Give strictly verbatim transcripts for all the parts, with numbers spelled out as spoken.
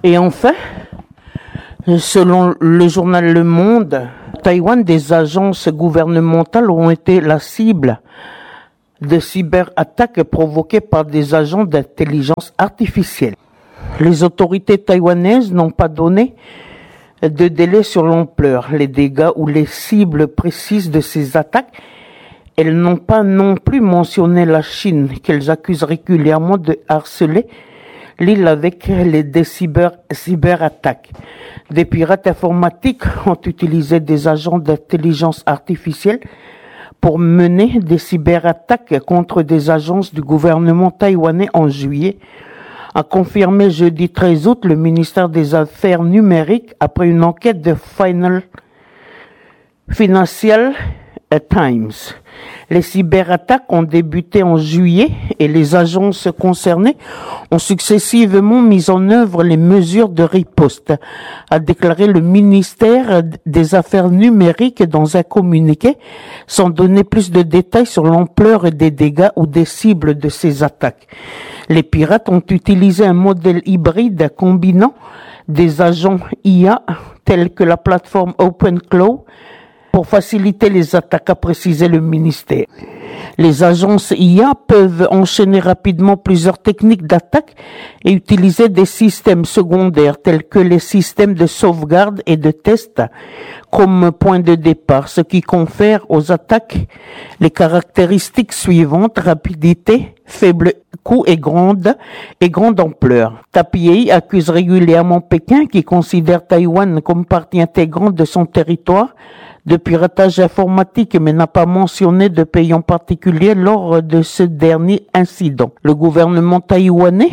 Et enfin, selon le journal Le Monde, Taïwan, des agences gouvernementales ont été la cible de cyberattaques provoquées par des agents d'intelligence artificielle. Les autorités taïwanaises n'ont pas donné de délai sur l'ampleur, les dégâts ou les cibles précises de ces attaques. Elles n'ont pas non plus mentionné la Chine, qu'elles accusent régulièrement de harceler l'île avec les des cyber, cyberattaques. Des pirates informatiques ont utilisé des agents d'intelligence artificielle pour mener des cyberattaques contre des agences du gouvernement taïwanais en juillet, a confirmé jeudi treize août le ministère des Affaires numériques après une enquête de Final Financial Times. Les cyberattaques ont débuté en juillet et les agences concernées ont successivement mis en œuvre les mesures de riposte, a déclaré le ministère des Affaires numériques dans un communiqué, sans donner plus de détails sur l'ampleur des dégâts ou des cibles de ces attaques. Les pirates ont utilisé un modèle hybride combinant des agents I A tels que la plateforme OpenClaw pour faciliter les attaques, a précisé le ministère. Les agences I A peuvent enchaîner rapidement plusieurs techniques d'attaque et utiliser des systèmes secondaires tels que les systèmes de sauvegarde et de test comme point de départ, ce qui confère aux attaques les caractéristiques suivantes: rapidité, faible coût et grande et grande ampleur. Taipei accuse régulièrement Pékin, qui considère Taïwan comme partie intégrante de son territoire, de piratage informatique, mais n'a pas mentionné de pays en particulier lors de ce dernier incident. Le gouvernement taïwanais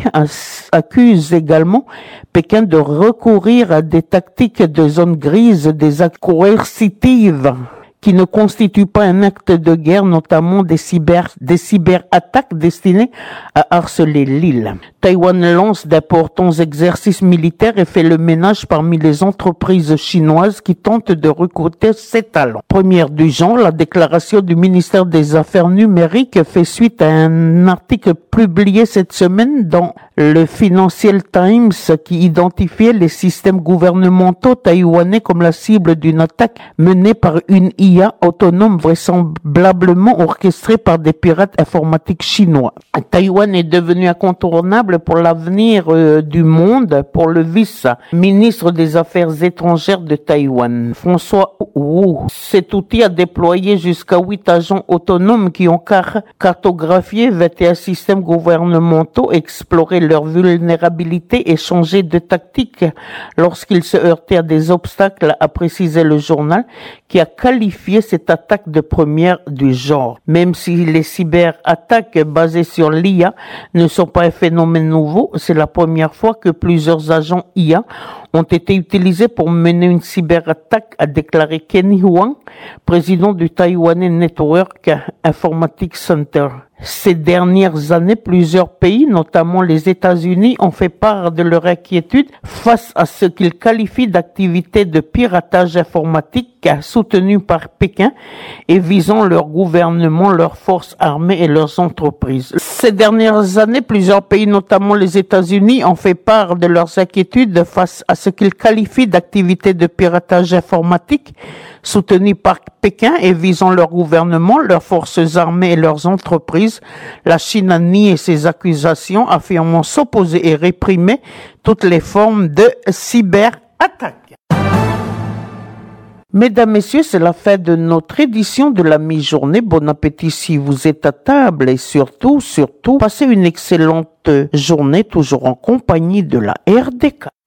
accuse également Pékin de recourir à des tactiques de zone grise, des actes coercitives qui ne constituent pas un acte de guerre, notamment des cyber, des cyberattaques destinées à harceler l'île. Taïwan lance d'importants exercices militaires et fait le ménage parmi les entreprises chinoises qui tentent de recruter ses talents. Première du genre, la déclaration du ministère des Affaires numériques fait suite à un article publié cette semaine dans le Financial Times qui identifiait les systèmes gouvernementaux taïwanais comme la cible d'une attaque menée par une I A autonome vraisemblablement orchestrée par des pirates informatiques chinois. Taïwan est devenu incontournable pour l'avenir euh, du monde pour le vice-ministre des Affaires étrangères de Taïwan, François Wu. Cet outil a déployé jusqu'à huit agents autonomes qui ont car- cartographié vingt et un systèmes gouvernementaux, exploré leurs vulnérabilités et changé de tactique lorsqu'ils se heurtaient à des obstacles, a précisé le journal, qui a qualifié cette attaque de première du genre. Même si les cyberattaques basées sur l'I A ne sont pas un phénomène nouveau, c'est la première fois que plusieurs agents I A ont été utilisés pour mener une cyberattaque, a déclaré Kenny Huang, président du Taiwanese Network Informatics Center. Ces dernières années, plusieurs pays, notamment les États-Unis, ont fait part de leur inquiétude face à ce qu'ils qualifient d'activités de piratage informatique soutenues par Pékin et visant leur gouvernement, leurs forces armées et leurs entreprises. Ces dernières années, plusieurs pays, notamment les États-Unis, ont fait part de leurs inquiétudes face à ce qu'ils qualifient d'activités de piratage informatique soutenues par Pékin et visant leur gouvernement, leurs forces armées et leurs entreprises. La Chine a nié ces accusations, affirmant s'opposer et réprimer toutes les formes de cyberattaques. Mesdames, Messieurs, c'est la fin de notre édition de la mi-journée. Bon appétit si vous êtes à table et surtout, surtout, passez une excellente journée toujours en compagnie de la R D K.